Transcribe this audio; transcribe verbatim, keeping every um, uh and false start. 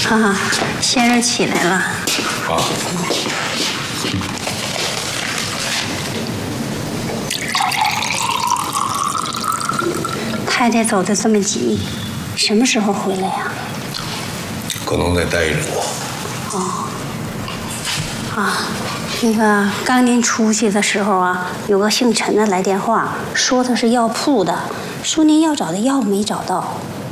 啊，先生起来了。 啊。 太太走得这么急，什么时候回来呀？ 可能再待一阵子。 哦。啊，那个刚您出去的时候啊，有个姓陈的来电话，说他是药铺的，说您要找的药没找到。